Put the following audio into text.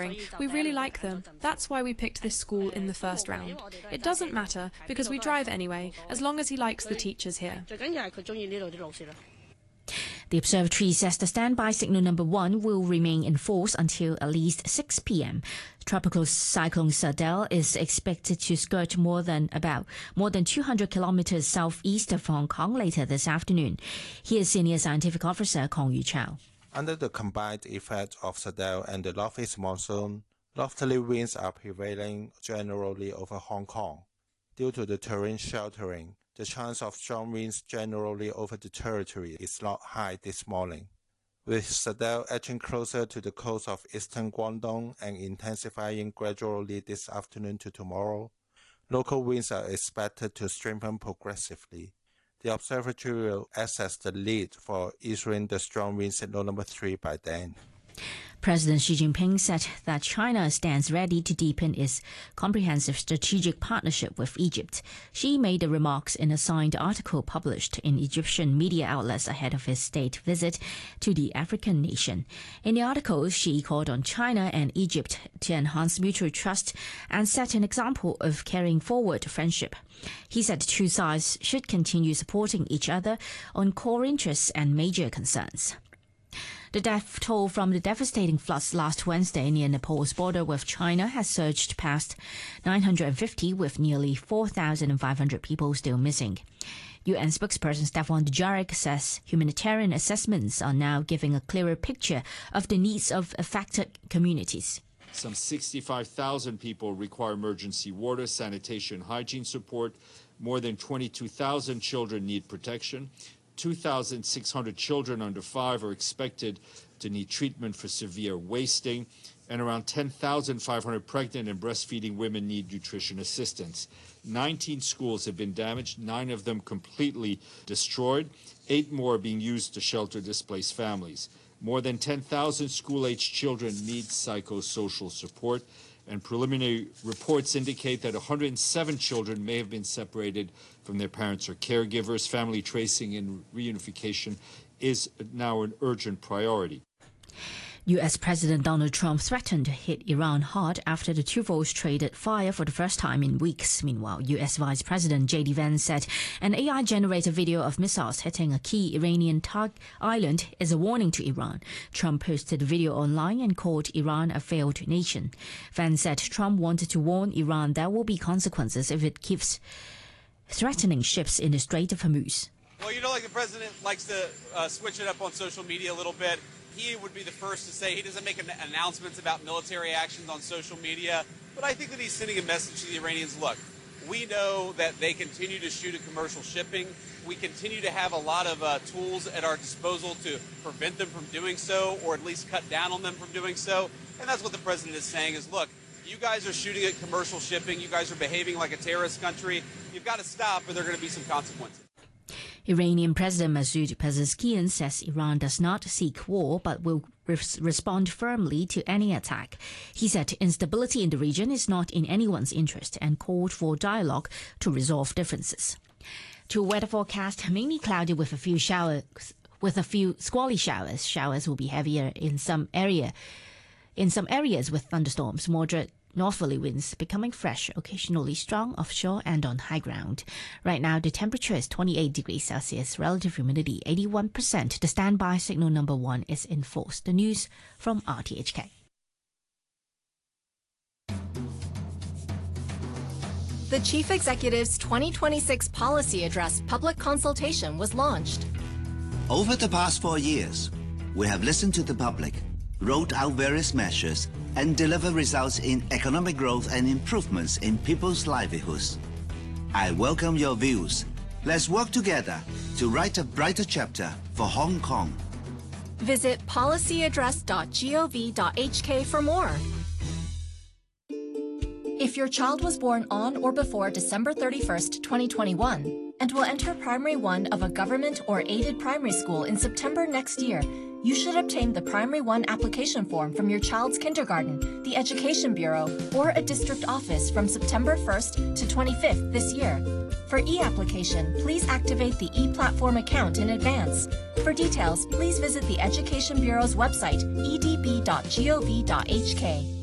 inspiring. We really like them. That's why we picked this school in the first round. It doesn't matter, because we drive anyway, as long as he likes the teachers here. The observatory says the standby signal number 1 will remain in force until at least 6 p.m. Tropical cyclone Sardel is expected to skirt more than 200 kilometers southeast of Hong Kong later this afternoon. Here's Senior Scientific Officer Kong Yuchao. Under the combined effect of Sardel and the northeast monsoon, northerly winds are prevailing generally over Hong Kong. Due to the terrain sheltering, the chance of strong winds generally over the territory is not high this morning. With Sardel edging closer to the coast of eastern Guangdong and intensifying gradually this afternoon to tomorrow, local winds are expected to strengthen progressively. The observatory will access the lead for issuing the strong wind signal number 3 by then. President Xi Jinping said that China stands ready to deepen its comprehensive strategic partnership with Egypt. Xi made the remarks in a signed article published in Egyptian media outlets ahead of his state visit to the African nation. In the article, Xi called on China and Egypt to enhance mutual trust and set an example of carrying forward friendship. He said two sides should continue supporting each other on core interests and major concerns. The death toll from the devastating floods last Wednesday near Nepal's border with China has surged past 950, with nearly 4,500 people still missing. UN spokesperson Staffan Dujarric says humanitarian assessments are now giving a clearer picture of the needs of affected communities. Some 65,000 people require emergency water, sanitation, hygiene support. More than 22,000 children need protection. 2,600 children under 5 are expected to need treatment for severe wasting, and around 10,500 pregnant and breastfeeding women need nutrition assistance. 19 schools have been damaged, 9 of them completely destroyed. 8 more are being used to shelter displaced families. More than 10,000 school-aged children need psychosocial support, and preliminary reports indicate that 107 children may have been separated from their parents or caregivers. Family tracing and reunification is now an urgent priority. U.S. President Donald Trump threatened to hit Iran hard after the two foes traded fire for the first time in weeks. Meanwhile, U.S. Vice President J.D. Vance said an AI-generated video of missiles hitting a key Iranian island is a warning to Iran. Trump posted the video online and called Iran a failed nation. Vance said Trump wanted to warn Iran there will be consequences if it keeps threatening ships in the Strait of Hormuz. Well, the president likes to switch it up on social media a little bit. He would be the first to say he doesn't make announcements about military actions on social media, but I think that he's sending a message to the Iranians. Look, we know that they continue to shoot at commercial shipping. We continue to have a lot of tools at our disposal to prevent them from doing so, or at least cut down on them from doing so. And that's what the president is saying is, look, you guys are shooting at commercial shipping. You guys are behaving like a terrorist country. You've got to stop, or there are going to be some consequences. Iranian President Masoud Pezeshkian says Iran does not seek war but will respond firmly to any attack. He said instability in the region is not in anyone's interest and called for dialogue to resolve differences. To weather forecast, mainly cloudy with a few squally showers. Showers will be heavier in some areas with thunderstorms. Moderate northerly winds becoming fresh, occasionally strong offshore and on high ground. Right now, the temperature is 28 degrees Celsius, relative humidity 81%. The standby signal number 1 is in force. The news from RTHK. The Chief Executive's 2026 Policy Address public consultation was launched. Over the past 4 years, we have listened to the public, rolled out various measures, and delivered results in economic growth and improvements in people's livelihoods. I welcome your views. Let's work together to write a brighter chapter for Hong Kong. Visit policyaddress.gov.hk for more. If your child was born on or before December 31st, 2021, and will enter Primary 1 of a government or aided primary school in September next year, you should obtain the Primary 1 application form from your child's kindergarten, the Education Bureau, or a district office from September 1st to 25th this year. For e-application, please activate the e-platform account in advance. For details, please visit the Education Bureau's website, edb.gov.hk.